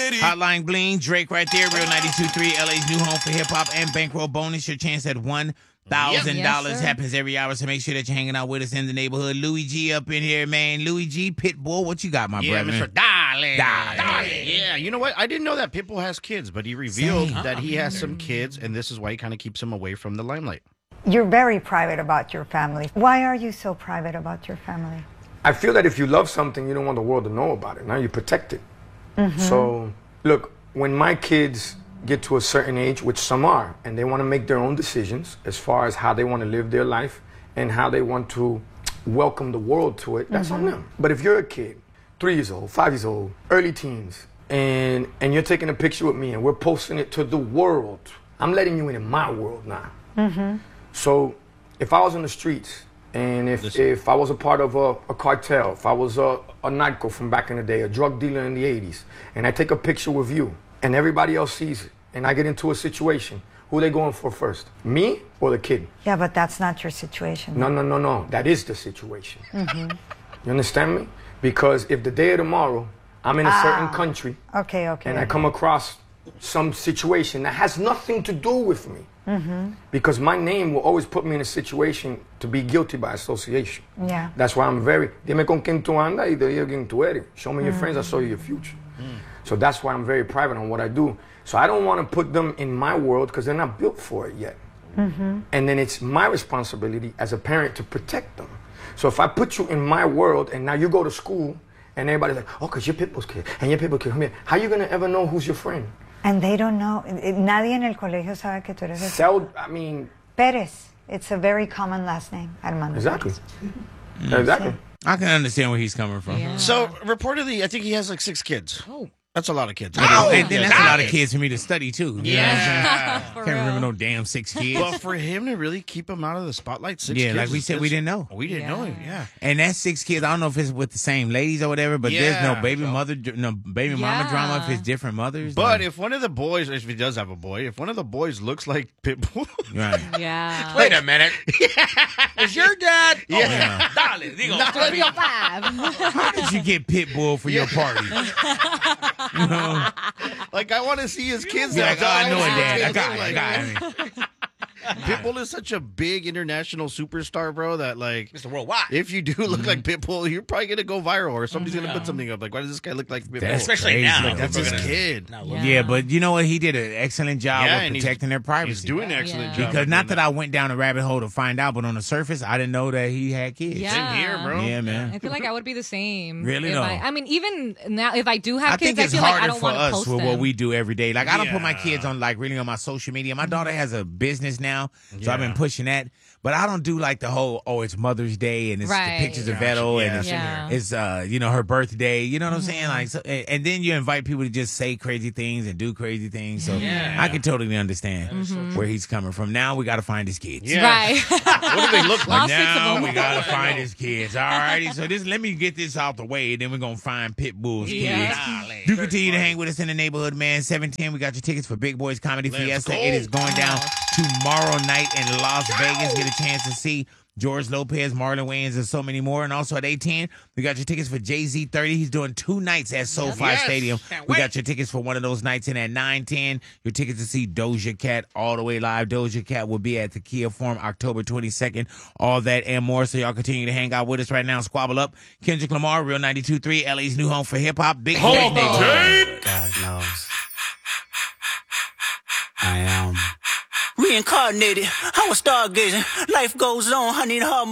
Hotline Bling, Drake right there, Real 92.3, LA's new home for hip-hop and bankroll bonus. Your chance at $1,000 happens every hour, so make sure that you're hanging out with us in the neighborhood. Louis G up in here, man. Louis G, Pitbull, what you got, my brother? Mr. Darling. Yeah, you know what? I didn't know that Pitbull has kids, but he revealed that he has some kids, and this is why he kind of keeps them away from the limelight. You're very private about your family. Why are you so private about your family? I feel that if you love something, you don't want the world to know about it. Now you protect it. So, look, when my kids get to a certain age, which some are, and they want to make their own decisions as far as how they want to live their life and how they want to welcome the world to it, that's on them. But if you're a kid, 3 years old, 5 years old, early teens, and you're taking a picture with me and we're posting it to the world, I'm letting you into my world now. So if I was on the streets and if I was a part of a cartel, if I was a narco from back in the day, a drug dealer in the 80s, and I take a picture with you and everybody else sees it, and I get into a situation, who are they going for first? Me or the kid? Yeah, but that's not your situation. No. That is the situation. You understand me? Because if the day of tomorrow, I'm in a certain country, and I come across some situation that has nothing to do with me, because my name will always put me in a situation to be guilty by association. Yeah. That's why I'm very, dime con quien tú andas y te digo quién tú eres. Show me your friends, I'll show you your future. So that's why I'm very private on what I do. So I don't want to put them in my world because they're not built for it yet. And then it's my responsibility as a parent to protect them. So if I put you in my world and now you go to school and everybody's like, oh, because you're Pitbull's kid and you're Pitbull's kid, come here. How are you going to ever know who's your friend? And they don't know. Nadie en el colegio sabe que tú eres Pérez. It's a very common last name, Armando. Exactly. Exactly. I can understand where he's coming from. Yeah. So, reportedly, I think he has like 6 kids. Oh. That's a lot of kids. And then that's a lot of kids for me to study, too. You know what I'm saying? Can't remember no damn 6 kids. But for him to really keep him out of the spotlight, 6 kids. Yeah, like we said, we didn't know. We didn't know him, And that's 6 kids. I don't know if it's with the same ladies or whatever, but there's no baby mama drama if it's different mothers. But if one of the boys, if he does have a boy, if one of the boys looks like Pitbull. Right. Yeah. Wait a minute. Is your dad? Yeah. Dale, digo. How did you get Pitbull for your party? You know? Like, I want to see his kids. Like, I know it, Dad. I got it. Pitbull is such a big international superstar, bro, that, like, Mr. Worldwide. If you do look like Pitbull, you're probably going to go viral or somebody's going to put something up. Like, why does this guy look like Pitbull? Especially crazy. now. Like, that's his kid. Yeah, but you know what? He did an excellent job of protecting their privacy. He's doing an excellent job. Because not that I went down a rabbit hole to find out, but on the surface, I didn't know that he had kids. Yeah. Same here, bro. Yeah, man. I feel like I would be the same. Really, though? I mean, even now, if I do have kids, I think it's feel like I harder don't for want to us post with them. what we do every day. Like, I don't put my kids on, like, really on my social media. My daughter has a business now, so I've been pushing that. But I don't do, like, the whole, it's Mother's Day, and it's the pictures of Vettel, and it's her birthday. You know what I'm saying? Like, so, and then you invite people to just say crazy things and do crazy things. So I can totally understand where he's coming from. Now we got to find his kids. Yeah. Right. What do they look like? Now we got to find his kids. All righty. So let me get this out the way, and then we're going to find Pitbull's kids. Do continue to hang with us in the neighborhood, man. 710, we got your tickets for Big Boys Comedy Fiesta. It is going down tomorrow night in Las Vegas. Get a chance to see George Lopez, Marlon Wayans, and so many more. And also at 8:10, we got your tickets for Jay-Z 30. He's doing 2 nights at SoFi Stadium. We got your tickets for one of those nights. And at 9:10, your tickets to see Doja Cat all the way live. Doja Cat will be at the Kia Forum October 22nd. All that and more. So y'all continue to hang out with us right now. Squabble up. Kendrick Lamar, Real 92.3, LA's new home for hip-hop. Big birthday. God knows. I am reincarnated. I was stargazing. Life goes on. I need her.